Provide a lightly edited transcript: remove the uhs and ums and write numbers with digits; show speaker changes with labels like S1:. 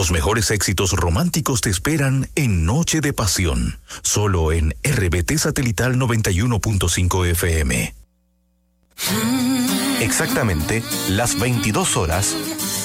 S1: Los mejores éxitos románticos te esperan en Noche de Pasión, solo en RBT Satelital 91.5 FM.
S2: Exactamente las 22 horas